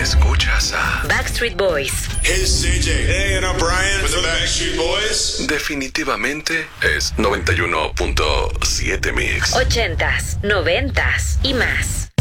Escuchas a Backstreet Boys. Hey, it's CJ. Hey, and I'm Brian with the Backstreet Boys. Definitivamente es 91.7 Mix. 80s, 90s y más.